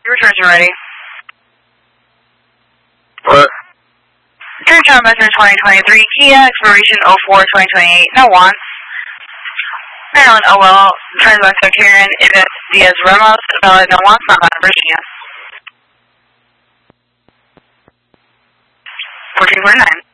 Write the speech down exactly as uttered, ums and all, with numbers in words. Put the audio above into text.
returns are ready. What? Three John Messenger twenty twenty-three, Kia, expiration oh four twenty twenty-eight, no wants. Maryland, O L, Transaxo Karen, Ibis, Diaz Ramos, valid, no wants, not out of Virginia. fourteen forty-nine.